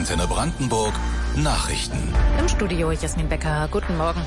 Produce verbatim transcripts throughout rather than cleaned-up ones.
Antenne Brandenburg Nachrichten. Im Studio Jasmin Becker. Guten Morgen.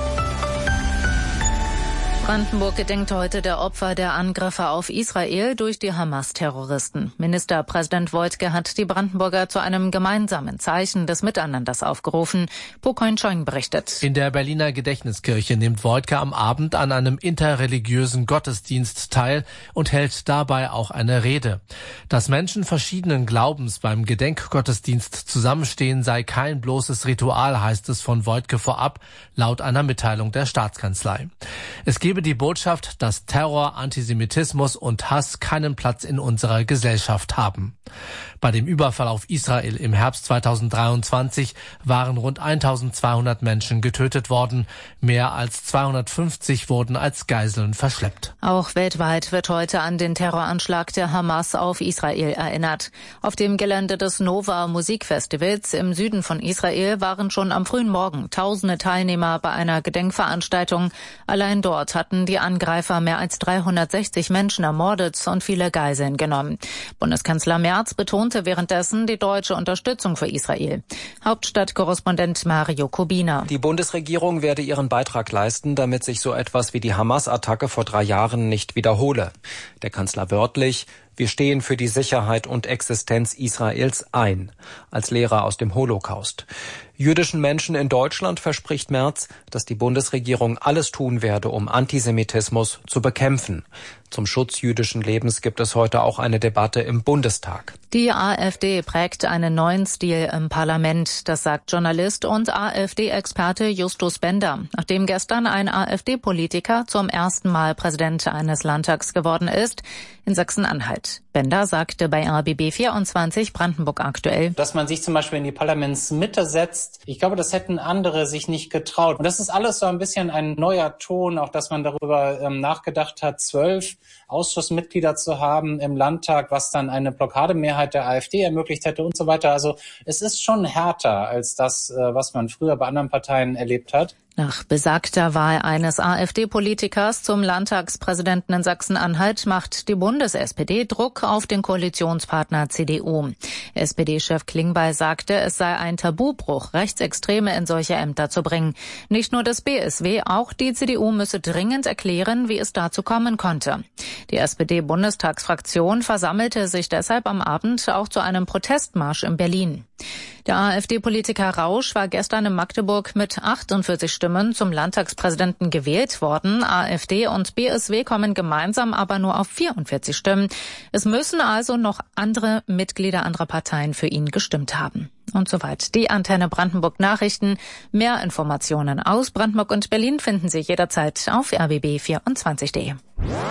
Brandenburg gedenkt heute der Opfer der Angriffe auf Israel durch die Hamas-Terroristen. Ministerpräsident Woidke hat die Brandenburger zu einem gemeinsamen Zeichen des Miteinanders aufgerufen. Po Coin-Schoing berichtet. In der Berliner Gedächtniskirche nimmt Woidke am Abend an einem interreligiösen Gottesdienst teil und hält dabei auch eine Rede. Dass Menschen verschiedenen Glaubens beim Gedenkgottesdienst zusammenstehen, sei kein bloßes Ritual, heißt es von Woidke vorab, laut einer Mitteilung der Staatskanzlei. Es gebe die Botschaft, dass Terror, Antisemitismus und Hass keinen Platz in unserer Gesellschaft haben. Bei dem Überfall auf Israel im Herbst zweitausenddreiundzwanzig waren rund eintausendzweihundert Menschen getötet worden. Mehr als zweihundertfünfzig wurden als Geiseln verschleppt. Auch weltweit wird heute an den Terroranschlag der Hamas auf Israel erinnert. Auf dem Gelände des Nova Musikfestivals im Süden von Israel waren schon am frühen Morgen tausende Teilnehmer bei einer Gedenkveranstaltung. Allein dort hatten die Angreifer mehr als dreihundertsechzig Menschen ermordet und viele Geiseln genommen. Bundeskanzler Merz betonte währenddessen die deutsche Unterstützung für Israel. Hauptstadtkorrespondent Mario Kubina. Die Bundesregierung werde ihren Beitrag leisten, damit sich so etwas wie die Hamas-Attacke vor drei Jahren nicht wiederhole. Der Kanzler wörtlich: Wir stehen für die Sicherheit und Existenz Israels ein, als Lehrer aus dem Holocaust. Jüdischen Menschen in Deutschland verspricht Merz, dass die Bundesregierung alles tun werde, um Antisemitismus zu bekämpfen. Zum Schutz jüdischen Lebens gibt es heute auch eine Debatte im Bundestag. Die AfD prägt einen neuen Stil im Parlament, das sagt Journalist und AfD-Experte Justus Bender, nachdem gestern ein AfD-Politiker zum ersten Mal Präsident eines Landtags geworden ist, in Sachsen-Anhalt. Bender sagte bei R B B vierundzwanzig Brandenburg aktuell: Dass man sich zum Beispiel in die Parlamentsmitte setzt, ich glaube, das hätten andere sich nicht getraut. Und das ist alles so ein bisschen ein neuer Ton, auch dass man darüber ähm, nachgedacht hat, zwölf Ausschussmitglieder zu haben im Landtag, was dann eine Blockademehrheit der AfD ermöglicht hätte und so weiter. Also es ist schon härter als das, äh, was man früher bei anderen Parteien erlebt hat. Nach besagter Wahl eines AfD-Politikers zum Landtagspräsidenten in Sachsen-Anhalt macht die Bundes-S P D Druck auf den Koalitionspartner C D U. S P D-Chef Klingbeil sagte, es sei ein Tabubruch, Rechtsextreme in solche Ämter zu bringen. Nicht nur das B S W, auch die C D U müsse dringend erklären, wie es dazu kommen konnte. Die S P D-Bundestagsfraktion versammelte sich deshalb am Abend auch zu einem Protestmarsch in Berlin. Der AfD-Politiker Rausch war gestern in Magdeburg mit achtundvierzig Stimmen zum Landtagspräsidenten gewählt worden. AfD und B S W kommen gemeinsam aber nur auf vierundvierzig Stimmen. Es müssen also noch andere Mitglieder anderer Parteien für ihn gestimmt haben. Und soweit die Antenne Brandenburg Nachrichten. Mehr Informationen aus Brandenburg und Berlin finden Sie jederzeit auf r b b vierundzwanzig punkt d e.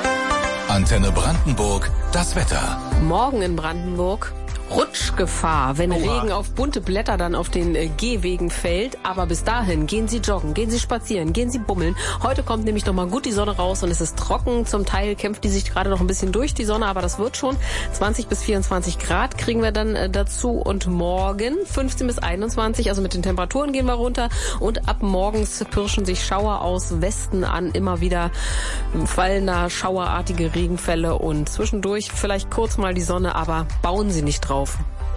Antenne Brandenburg, das Wetter. Morgen in Brandenburg Rutschgefahr, wenn Oha. Regen auf bunte Blätter dann auf den äh, Gehwegen fällt. Aber bis dahin gehen Sie joggen, gehen Sie spazieren, gehen Sie bummeln. Heute kommt nämlich noch mal gut die Sonne raus und es ist trocken. Zum Teil kämpft die sich gerade noch ein bisschen durch, die Sonne, aber das wird schon. zwanzig bis vierundzwanzig Grad kriegen wir dann äh, dazu. Und morgen fünfzehn bis einundzwanzig, also mit den Temperaturen gehen wir runter. Und ab morgens pirschen sich Schauer aus Westen an. Immer wieder fallender, schauerartige Regenfälle und zwischendurch vielleicht kurz mal die Sonne, aber bauen Sie nicht drauf.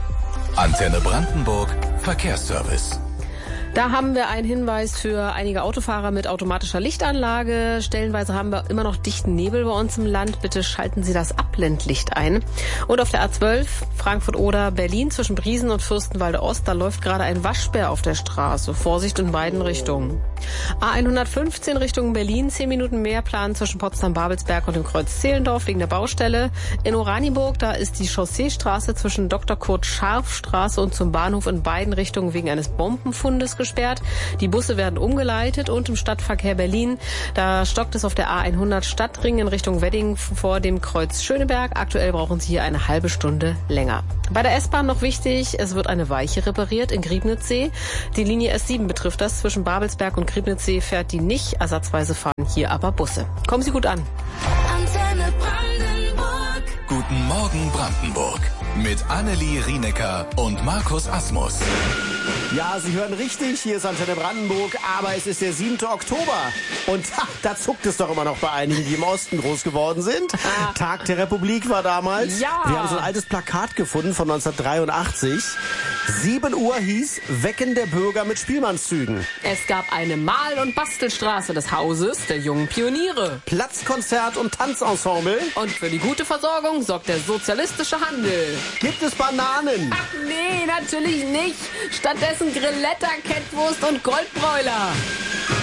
Antenne Brandenburg Verkehrsservice. Da haben wir einen Hinweis für einige Autofahrer mit automatischer Lichtanlage. Stellenweise haben wir immer noch dichten Nebel bei uns im Land. Bitte schalten Sie das Abblendlicht ein. Und auf der A zwölf Frankfurt-Oder Berlin zwischen Briesen und Fürstenwalde Ost, da läuft gerade ein Waschbär auf der Straße. Vorsicht in beiden Richtungen. A hundertfünfzehn Richtung Berlin, zehn Minuten Mehrplan zwischen Potsdam-Babelsberg und dem Kreuz Zehlendorf wegen der Baustelle. In Oranienburg, da ist die Chausseestraße zwischen Doktor Kurt Scharf Straße und zum Bahnhof in beiden Richtungen wegen eines Bombenfundes gesperrt. Die Busse werden umgeleitet und im Stadtverkehr Berlin, da stockt es auf der A hundert Stadtring in Richtung Wedding vor dem Kreuz Schöneberg. Aktuell brauchen Sie hier eine halbe Stunde länger. Bei der S-Bahn noch wichtig, es wird eine Weiche repariert in Griebnitzsee. Die Linie S sieben betrifft das. Zwischen Babelsberg und Griebnitzsee fährt die nicht. Ersatzweise fahren hier aber Busse. Kommen Sie gut an. Antenne Brandenburg. Guten Morgen Brandenburg. Mit Annelie Rienecker und Markus Asmus. Ja, Sie hören richtig, hier ist Antenne Brandenburg, aber es ist der siebte Oktober. Und ha, da zuckt es doch immer noch bei einigen, die im Osten groß geworden sind. Tag der Republik war damals. Ja. Wir haben so ein altes Plakat gefunden von neunzehnhundertdreiundachtzig. sieben Uhr hieß Wecken der Bürger mit Spielmannszügen. Es gab eine Mal- und Bastelstraße des Hauses der jungen Pioniere. Platzkonzert und Tanzensemble. Und für die gute Versorgung sorgt der sozialistische Handel. Gibt es Bananen? Ach nee, natürlich nicht. Stattdessen Grilletta, Kettwurst und Goldbräuler.